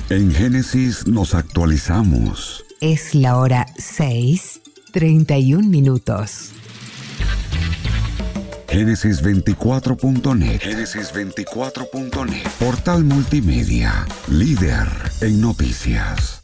En Génesis nos actualizamos. Es la hora 6:31. Génesis24.net. Génesis24.net. Portal multimedia. Líder en noticias.